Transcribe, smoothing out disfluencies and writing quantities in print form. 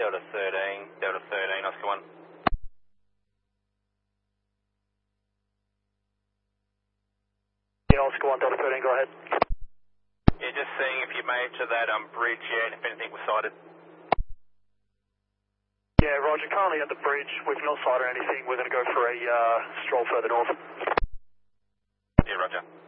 Delta 13, Oscar 1. Yeah, Oscar 1, Delta 13, go ahead. Yeah, just seeing if you made it to that bridge yet and if anything was sighted. Yeah, Roger, currently at the bridge. We've not sighted anything. We're going to go for a stroll further north. Yeah, Roger.